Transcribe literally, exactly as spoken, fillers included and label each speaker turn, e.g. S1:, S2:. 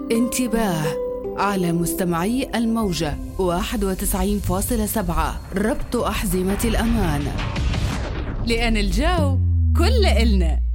S1: انتباه على مستمعي الموجة واحد وتسعين فاصلة سبعة، ربط أحزمة الأمان، لأن الجو كل إلنا.